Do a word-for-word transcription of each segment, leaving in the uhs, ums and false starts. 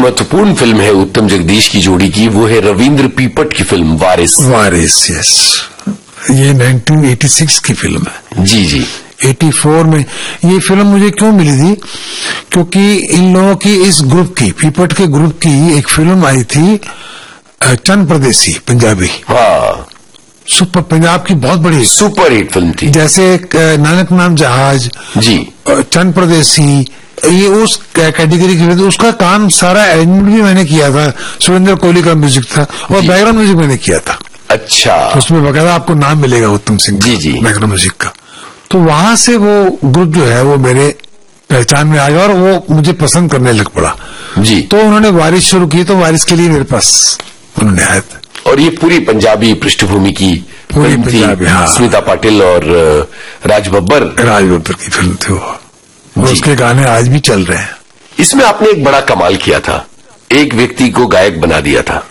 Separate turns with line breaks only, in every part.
महत्वपूर्ण फिल्म है उत्तम जगदीश की जोड़ी की, वो है रविंद्र पीपट की फिल्म वारिस।
वारिस, यस, ये नाइनटीन एटी सिक्स की फिल्म है।
जी जी।
चौरासी में ये फिल्म मुझे क्यों मिली थी, क्योंकि इन लोगों की, इस ग्रुप की, पीपट के ग्रुप की एक फिल्म आई थी चंद परदेसी, पंजाबी।
हाँ,
सुपर, पंजाब की बहुत बड़ी
सुपर हिट फिल्म थी।
जैसे नानक नाम जहाज जी, चंद परदेसी, ये उस कैटेगरी की। उसका काम सारा अरेंजमेंट भी मैंने किया था, सुरेंद्र कोहली का म्यूजिक था और बैकग्राउंड म्यूजिक मैंने किया था।
अच्छा।
तो उसमें बकायदा आपको नाम मिलेगा उत्तम सिंह जी जी बैकग्राउंड म्यूजिक का। तो वहां से वो ग्रुप जो है वो मेरे पहचान में आ गया और वो मुझे पसंद करने लग पड़ा जी। तो उन्होंने वारिस शुरू की, तो वारिस के लिए मेरे पास उन्होंने आया था।
और ये पूरी पंजाबी पृष्ठभूमि की
पूरी पंजाबी, हाँ।
स्मिता पाटिल और राज बब्बर
राज बब्बर की फिल्म थी वो, और उसके गाने आज भी चल रहे हैं।
इसमें आपने एक बड़ा कमाल किया था, एक व्यक्ति को गायक बना दिया था।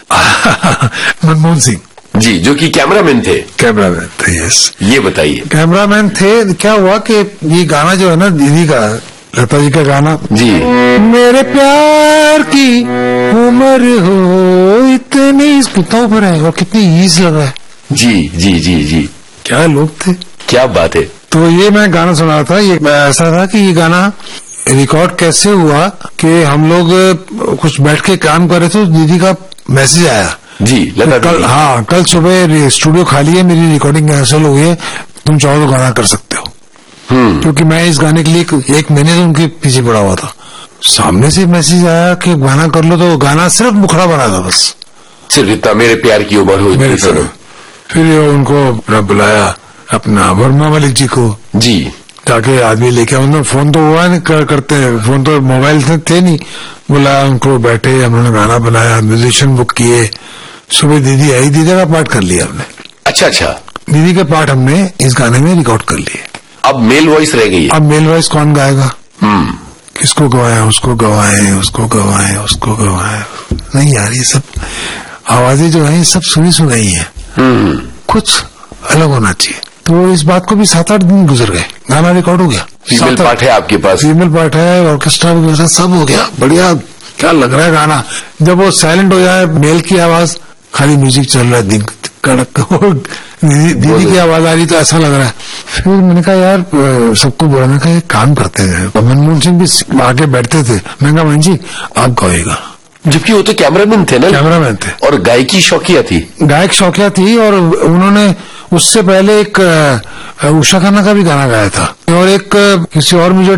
मनमोहन सिंह
जी, जो कि कैमरामैन थे।
कैमरामैन थे, यस।
ये बताइए।
कैमरामैन थे। क्या हुआ कि ये गाना जो है ना दीदी का, लता जी का गाना
जी,
मेरे प्यार की उम्र हो इतनी, कितना ऊपर है और कितनी ईज लग रहा है।
जी जी जी जी,
क्या लोग थे,
क्या बात है।
तो ये मैं गाना सुना था, ये ऐसा था कि ये गाना रिकॉर्ड कैसे हुआ कि हम लोग कुछ बैठ के काम कर रहे थे, दीदी का मैसेज आया
जी, लता
कल,
दीदी।
हाँ, कल सुबह स्टूडियो खाली है, मेरी रिकॉर्डिंग कैंसिल हो गई है, तुम चाहो तो गाना कर सकते हो। हम्म क्योंकि मैं इस गाने के लिए एक महीने से उनके पीछे पड़ा हुआ था। सामने से मैसेज आया कि गाना कर लो, तो गाना सिर्फ मुखड़ा बना था, बस
सिर्फ इतना, मेरे प्यार की उम्र हो।
मेरे सुनो। फिर उनको अपना बुलाया, अपना वर्मा मलिक जी को
जी,
ताकि आदमी लेके, उन्होंने फोन तो हुआ नहीं कर, करते फोन तो मोबाइल थे, थे नहीं। बुलाया उनको, बैठे, उन्होंने गाना बनाया, म्यूजिशियन बुक किए। सुबह दीदी आई, दीदी का पार्ट कर लिया हमने।
अच्छा अच्छा।
दीदी के पार्ट हमने इस गाने में रिकॉर्ड कर लिए।
अब मेल वॉइस रह गई है।
अब मेल वॉइस कौन गाएगा?
हम्म
किसको गवाए, उसको गवाए, उसको गवाए, उसको गवाए। नहीं यार, ये सब आवाजें जो है सब सुनी सुनाई है, कुछ अलग होना चाहिए। तो इस बात को भी सात आठ दिन गुजर गए, गाना रिकॉर्ड हो गया।
फीमेल पार्ट है आपके पास?
फीमेल पार्ट है, ऑर्केस्ट्रा वगैरह सब हो गया, बढ़िया। क्या लग रहा है गाना, जब वो साइलेंट हो जाए, मेल की आवाज, खाली म्यूजिक चल रहा है, दिन कड़क, दीदी, दीदी की आवाज आ रही, तो ऐसा लग रहा है। फिर मैंने कहा यार, सबको बोलने का एक काम करते हैं। मनमोहन सिंह भी आके बैठते थे, मैंने कहा मन जी आप गाइएगा,
जबकि वो तो कैमरामैन थे ना।
कैमरामैन थे
और गायकी शौकिया थी।
गायक शौकिया थी, और उन्होंने उससे पहले एक उषा खन्ना का भी गाना गाया था, और एक किसी और म्यूजिक